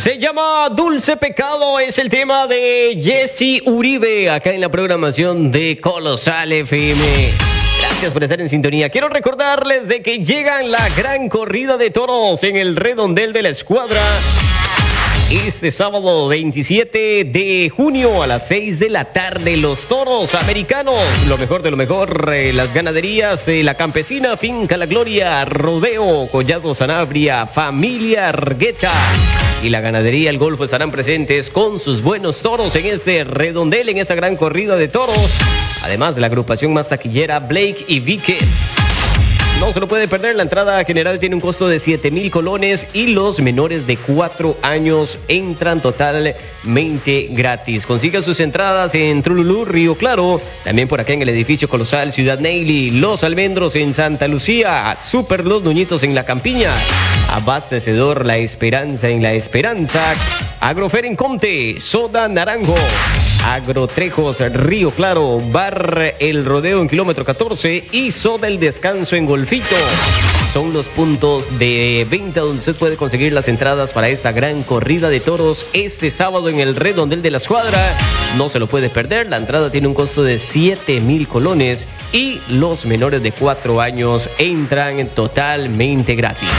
Se llama Dulce Pecado, es el tema de Jesse Uribe, acá en la programación de Colosal FM. Gracias por estar en sintonía. Quiero recordarles de que llegan la gran corrida de toros en el redondel de la escuadra. Este sábado 27 de junio a las 6 de la tarde, los toros americanos, lo mejor de lo mejor, las ganaderías, la campesina, Finca La Gloria, Rodeo, Collado Sanabria, Familia Argueta y la ganadería El Golfo estarán presentes con sus buenos toros en este redondel, en esta gran corrida de toros. Además de la agrupación más taquillera, Blake y Víquez. No se lo puede perder, la entrada general tiene un costo de 7,000 colones y los menores de 4 años entran totalmente gratis. Consigan sus entradas en Trululú, Río Claro, también por acá en el edificio Colosal, Ciudad Neyli, Los Almendros en Santa Lucía, Super Los Nuñitos en La Campiña, Abastecedor La Esperanza en La Esperanza, Agrofer en Comte, Soda Naranjo, Agrotrejos Río Claro, Bar El Rodeo en kilómetro 14 y Soda El Descanso en Golfito. Son los puntos de venta donde usted puede conseguir las entradas para esta gran corrida de toros este sábado en el redondel de la escuadra. No se lo puede perder, la entrada tiene un costo de 7,000 colones y los menores de 4 años entran totalmente gratis.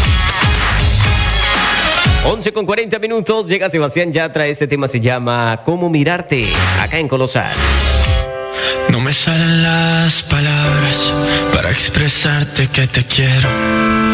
11:40, llega Sebastián Yatra, este tema se llama ¿Cómo mirarte? Acá en Colosal. No me salen las palabras para expresarte que te quiero.